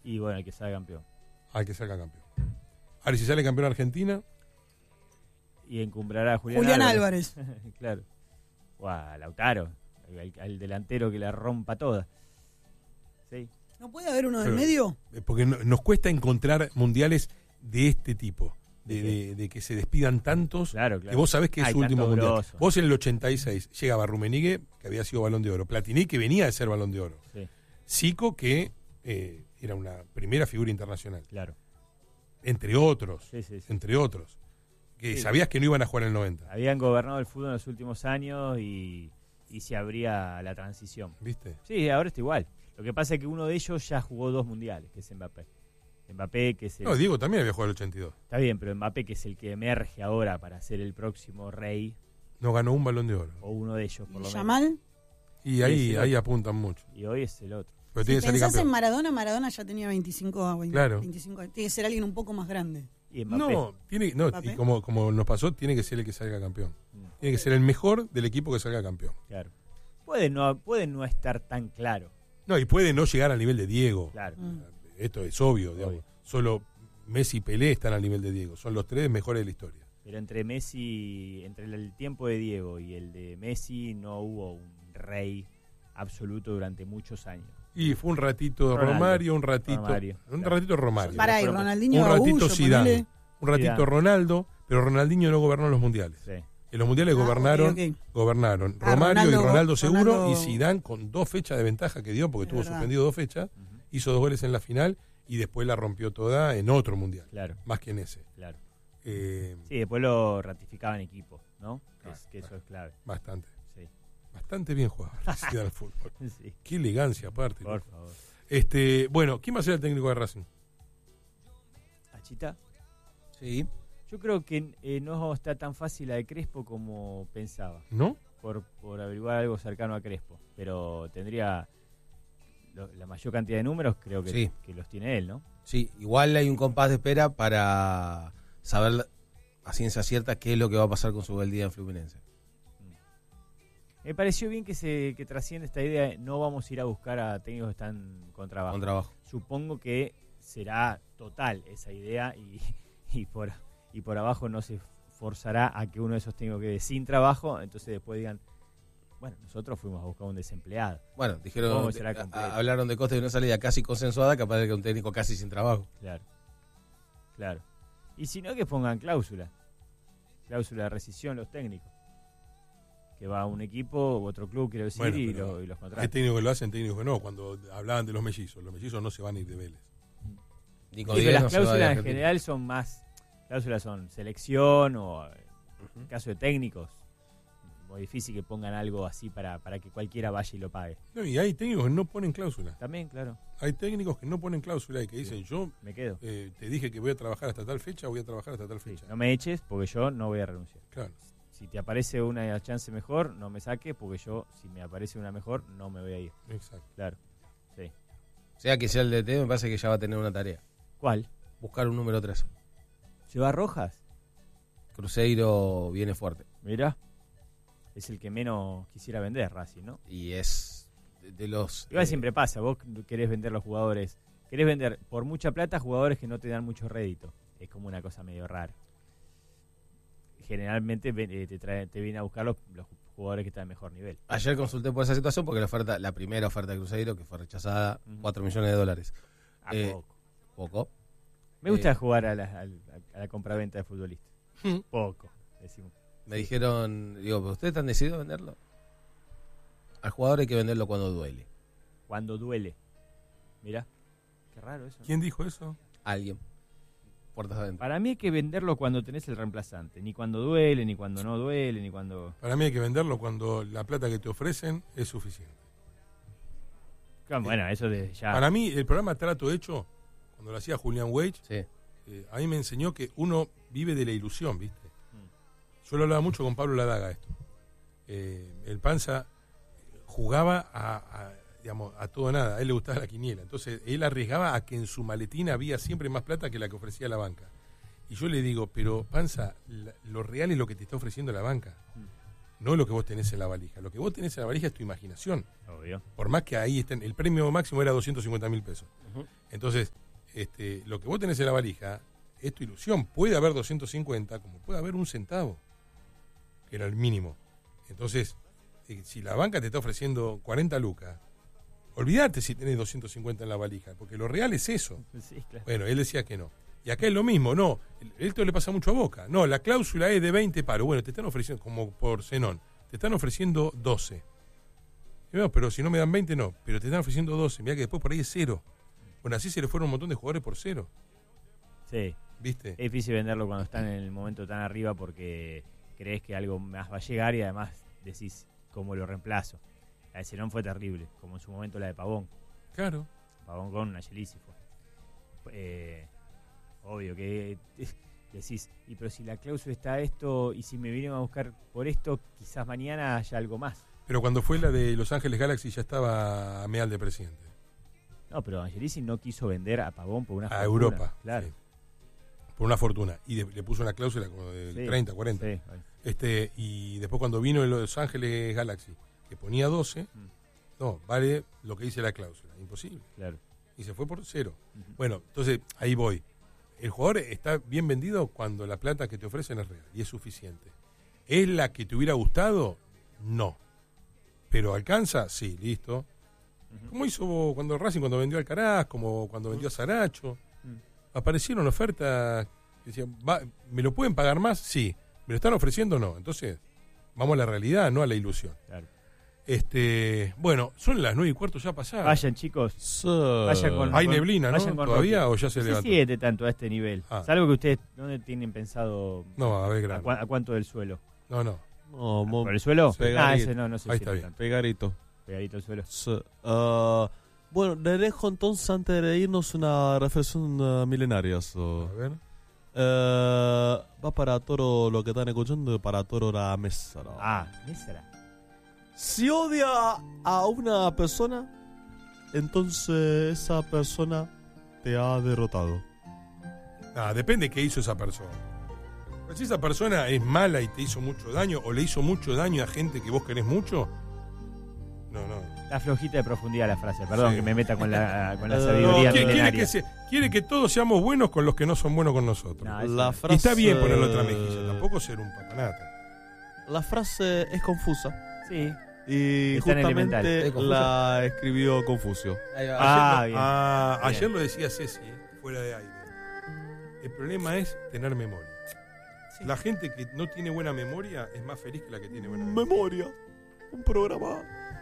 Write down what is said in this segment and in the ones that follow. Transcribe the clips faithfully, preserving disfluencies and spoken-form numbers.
Y bueno, el que salga campeón. Al que salga campeón. Ahora, si sale campeón Argentina... Y encumbrará a Julián, Julián Álvarez. Álvarez. Claro. O a Lautaro, al, al delantero que la rompa toda. Sí. ¿No puede haber uno del Pero, medio? Porque no, nos cuesta encontrar mundiales de este tipo. De, de, de que se despidan tantos, claro, claro. que vos sabés que es Hay su último tanto mundial. grosso. Vos en el ochenta y seis llegaba Rummenigge, que había sido Balón de Oro, Platini, que venía de ser Balón de Oro, Sí. Zico, que eh, era una primera figura internacional, Claro. entre otros, Sí, sí, sí. entre otros, que Sí. sabías que no iban a jugar en el noventa, Habían gobernado el fútbol en los últimos años y, y se abría la transición. ¿viste? Sí, ahora está igual. Lo que pasa es que uno de ellos ya jugó dos mundiales, que es Mbappé. Mbappé, que es el... No, Diego también había jugado el ochenta y dos. Está bien, pero Mbappé, que es el que emerge ahora para ser el próximo rey, No ganó un Balón de Oro. o uno de ellos, por ¿Y lo menos. Yamal? Y ahí, Sí, ahí sí. apuntan mucho. Y hoy es el otro. Pero Si tiene que salir pensás en campeón. Maradona, Maradona ya tenía veinticinco a veinte, Claro. veinticinco. Tiene que ser alguien un poco más grande. Y Mbappé. No, tiene, no Mbappé. y como, como nos pasó, tiene que ser el que salga campeón. Mm, Tiene que ser el mejor del equipo que salga campeón. Claro. Puede no, puede no estar tan claro. No, y puede no llegar al nivel de Diego. Claro. Mm. Esto es obvio, digamos. Obvio. Solo Messi y Pelé están al nivel de Diego. Son los tres mejores de la historia. Pero entre Messi, entre el tiempo de Diego y el de Messi no hubo un rey absoluto durante muchos años. Y fue un ratito Ronaldo. Romario, un ratito Romario, un claro. ratito Romario. Para ahí, fueron- Ronaldinho un ratito Gaúcho, Zidane, ponele. un ratito Zidane. Ronaldo, pero Ronaldinho no gobernó los mundiales. Sí. En los mundiales Ah, gobernaron, ok, ok. gobernaron Ah, Romario Ronaldo- y Ronaldo seguro Ronaldo- y Zidane con dos fechas de ventaja que dio porque Es tuvo verdad. suspendido dos fechas, Ujú. hizo dos goles en la final y después la rompió toda en otro mundial, Claro, más que en ese. claro. Eh, Sí, después lo ratificaban equipos, ¿no? Que, es- Claro, que eso claro. es clave. Bastante, Sí, bastante bien jugado Zidane al fútbol. sí. Qué elegancia aparte. Por ¿no? favor. Este, bueno, ¿quién va a ser el técnico de Racing? Achita. Sí. Yo creo que eh, no está tan fácil la de Crespo como pensaba, ¿No? por, por averiguar algo cercano a Crespo. Pero tendría lo- la mayor cantidad de números, creo que, Sí. que los tiene él, ¿no? Sí, igual hay un compás de espera para saber a ciencia cierta qué es lo que va a pasar con su día en Fluminense. Me pareció bien que se que trasciende esta idea de no vamos a ir a buscar a técnicos que están con trabajo. Con trabajo. Supongo que será total esa idea y, y por y por abajo no se forzará a que uno de esos técnicos quede sin trabajo, entonces después digan, bueno, nosotros fuimos a buscar un desempleado. Bueno, dijeron, ¿Cómo será a- completo? a- hablaron de costes de una salida casi consensuada, capaz de que un técnico casi sin trabajo. Claro, claro. Y si no, que pongan cláusula. Cláusula de rescisión los técnicos. Que va a un equipo u otro club, quiero decir, Bueno, y, pero lo- y los Hay contrata. técnicos que lo hacen, técnicos que no. Cuando hablaban de los mellizos, los mellizos no se van a ir de Vélez. Nico Sí, pero Díaz las no se va de cláusulas en Argentina. general son más, cláusulas son selección o eh, en caso de técnicos, muy difícil que pongan algo así para, para que cualquiera vaya y lo pague. No, y hay técnicos que no ponen cláusula. También, claro, Hay técnicos que no ponen cláusula y que dicen, yo me quedo. eh, te dije que voy a trabajar hasta tal fecha, voy a trabajar hasta tal Sí, fecha. no me eches porque yo no voy a renunciar. Claro. Si te aparece una chance mejor, no me saques porque yo, si me aparece una mejor, no me voy a ir. Exacto. Claro, sí. Sea que sea el D T, me parece que ya va a tener una tarea. ¿Cuál? Buscar un número tres. ¿Lleva Rojas? Cruzeiro viene fuerte. Mirá, es el que menos quisiera vender, Racing, ¿no? Y es de, de los... Igual eh, siempre pasa, vos querés vender los jugadores, querés vender por mucha plata jugadores que no te dan mucho rédito. Es como una cosa medio rara. Generalmente ven- eh, te, trae, te vienen a buscar los, los jugadores que están en mejor nivel. Ayer consulté por esa situación porque la oferta, la primera oferta de Cruzeiro, que fue rechazada, Ujú. cuatro millones de dólares. A Eh, poco. Poco. Me gusta eh, jugar a la, al- a la compraventa de futbolistas. Hmm. Poco, decimos. Me dijeron, digo, ¿pero ustedes están decididos a venderlo? Al jugador hay que venderlo cuando duele. Cuando duele. Mirá, qué raro eso. ¿Quién dijo eso? Alguien. Puertas adentro. Para mí hay que venderlo cuando tenés el reemplazante. Ni cuando duele, ni cuando no duele, ni cuando... Para mí hay que venderlo cuando la plata que te ofrecen es suficiente. Bueno, eso de ya... Para mí, el programa Trato Hecho, cuando lo hacía Julián Weich, Sí. eh, a mí me enseñó que uno vive de la ilusión, ¿viste? Mm. Yo lo hablaba mucho con Pablo Ladaga esto. Eh, el Panza jugaba a, a, digamos, a todo o nada, a él le gustaba la quiniela. Entonces él arriesgaba a que en su maletina había siempre más plata que la que ofrecía la banca. Y yo le digo, pero Panza, la- lo real es lo que te está ofreciendo la banca. Mm. no lo que vos tenés en la valija. Lo que vos tenés en la valija es tu imaginación. Obvio. Por más que ahí estén, el premio máximo era doscientos cincuenta mil pesos. Ujú. Entonces, este, lo que vos tenés en la valija es tu ilusión. Puede haber doscientos cincuenta, como puede haber un centavo, que era el mínimo. Entonces, eh, si la banca te está ofreciendo cuarenta lucas, olvídate si tenés doscientos cincuenta en la valija, porque lo real es eso. Sí, claro. Bueno, él decía que no. Y acá es lo mismo, no. Esto le pasa mucho a Boca. No, la cláusula es de veinte paros. Bueno, te están ofreciendo, como por Zenón, te están ofreciendo doce. Y no, pero si no me dan veinte, no. Pero te están ofreciendo doce. Mirá que después por ahí es cero. Bueno, así se le fueron un montón de jugadores por cero. Sí. ¿Viste? Es difícil venderlo cuando están en el momento tan arriba porque crees que algo más va a llegar y además decís cómo lo reemplazo. La de Zenón fue terrible, como en su momento la de Pavón. Claro. Pavón con Angelici fue. Eh, obvio que decís, y pero si la cláusula está esto y si me vienen a buscar por esto, quizás mañana haya algo más. Pero cuando fue la de Los Ángeles Galaxy ya estaba Ameal de presidente. No, pero Angelici no quiso vender a Pavón por una A fortuna. Europa. Claro. Sí. Por una fortuna. Y de- le puso una cláusula como de Sí, treinta, cuarenta. sí, bueno. Este, y después cuando vino el Los Ángeles Galaxy, que ponía doce, Mm. no, vale lo que dice la cláusula. Imposible. Claro. Y se fue por cero. Ujú. Bueno, entonces ahí voy. El jugador está bien vendido cuando la plata que te ofrecen es real y es suficiente. ¿Es la que te hubiera gustado? No. ¿Pero alcanza? Sí, listo. Ujú. Como hizo cuando Racing cuando vendió a Alcaraz, como cuando vendió a Saracho. Mm. Aparecieron ofertas que decían, "Va, ¿me lo pueden pagar más? Sí. ¿Me lo están ofreciendo? No. Entonces, vamos a la realidad, no a la ilusión. Claro. Este, bueno, son las nueve y cuarto ya pasadas. Vayan, chicos. Sí. Vayan con- Hay neblina, ¿no? vayan con ¿Todavía Rocky. o ya se No se levantó? sigue tanto a este nivel. Ah. Salvo que ustedes, ¿dónde tienen pensado? No, a ver, ¿A, grande. cua- a cuánto del suelo? No, no. No, mo- ¿Por el suelo? Pegadito. Ah, ese no, no se Ahí siente está bien. tanto. pegadito. Pegadito al suelo. Sí. Ah, bueno, le dejo entonces antes de irnos una reflexión ah, milenaria. so. A ver. Eh, va para Toro lo que están escuchando, para Toro la mesa. ¿no? Ah, esa era. Si odia a una persona, entonces esa persona te ha derrotado. Ah, depende qué hizo esa persona. Pues si esa persona es mala y te hizo mucho daño, o le hizo mucho daño a gente que vos querés mucho, no, no. Está flojita de profundidad la frase. Perdón Sí. que me meta con la, con la Eh, No, sabiduría quiere, quiere milenaria. que se- quiere que todos seamos buenos con los que no son buenos con nosotros. No, eso La no. frase, Y está bien ponerle otra mejilla, tampoco ser un papanata. La frase es confusa Sí. y Es tan elemental. justamente ¿Es confusa? la escribió Confucio. Ahí va. Ah, ayer, bien. lo, ah, Bien. ayer lo decía Ceci, eh, fuera de aire. El problema es tener memoria. La gente que no tiene buena memoria es más feliz que la que tiene buena memoria. Memoria, un programa.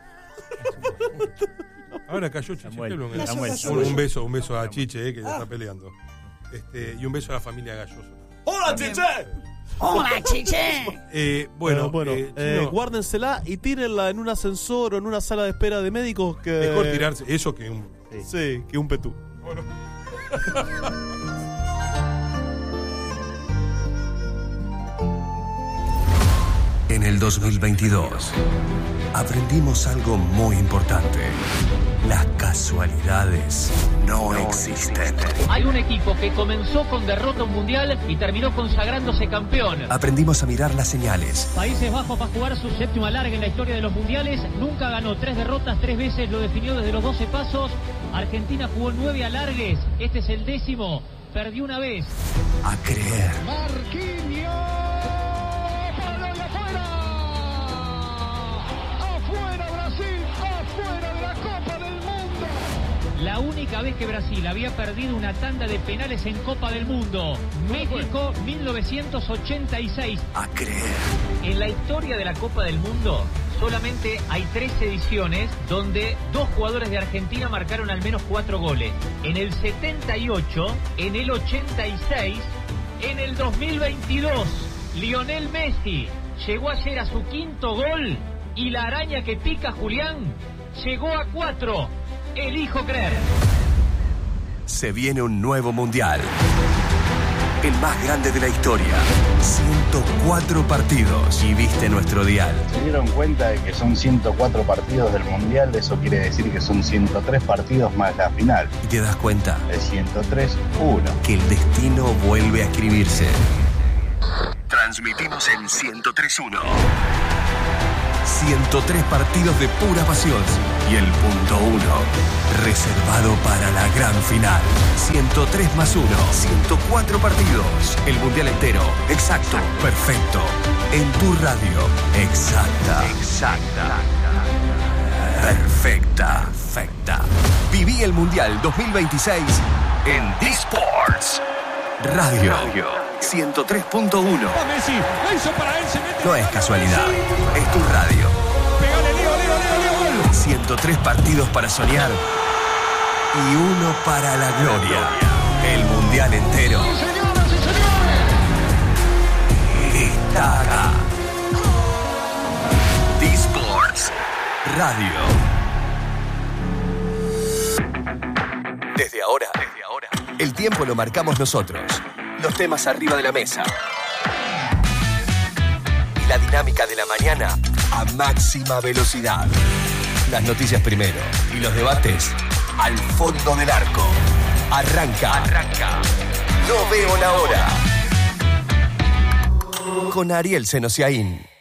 Ahora cayó Chiche Samuel. Pelo en el- Samuel, un, Samuel. un beso, un beso a Chiche, eh, que ya está peleando. Este, y un beso a la familia Galloso. ¡Hola, Chiche! ¡Hola, chiche! Eh, bueno, bueno, eh, eh, Chino, guárdensela y tírenla en un ascensor o en una sala de espera de médicos que. mejor tirarse eso que un. Sí, que un petú. En el dos mil veintidós aprendimos algo muy importante. Las casualidades no existen. Hay un equipo que comenzó con derrota mundial y terminó consagrándose campeón. Aprendimos a mirar las señales. Países Bajos va a jugar su séptima larga en la historia de los mundiales. Nunca ganó tres derrotas, tres veces lo definió desde los doce pasos. Argentina jugó nueve alargues. Este es el décimo. Perdió una vez. A creer. La única vez que Brasil había perdido una tanda de penales en Copa del Mundo. México, mil novecientos ochenta y seis. A creer. En la historia de la Copa del Mundo, solamente hay tres ediciones donde dos jugadores de Argentina marcaron al menos cuatro goles. En el setenta y ocho, en el ochenta y seis, en el dos mil veintidós. Lionel Messi llegó ayer a su quinto gol y la araña que pica Julián llegó a cuatro. Elijo creer. Se viene un nuevo mundial. El más grande de la historia. ciento cuatro partidos. Y viste nuestro dial. Se dieron cuenta de que son ciento cuatro partidos del Mundial, eso quiere decir que son ciento tres partidos más la final. Y te das cuenta El ciento tres uno. que el destino vuelve a escribirse. Transmitimos en ciento tres uno. ciento tres partidos de pura pasión. Y el punto uno, reservado para la gran final. ciento tres más uno, ciento cuatro partidos. El mundial entero. Exacto, perfecto. En tu radio. Exacta. Exacta. Perfecta. Perfecta. Viví el mundial dos mil veintiséis en D-Sports Radio. ciento tres punto uno. No es casualidad, es tu radio. ciento tres partidos para soñar y uno para la gloria. El mundial entero está acá. D-Sports Radio. Desde ahora, desde ahora, el tiempo lo marcamos nosotros. Los temas arriba de la mesa. Y la dinámica de la mañana a máxima velocidad. Las noticias primero y los debates al fondo del arco. Arranca. Arranca. No veo la hora. Con Ariel Senosiaín.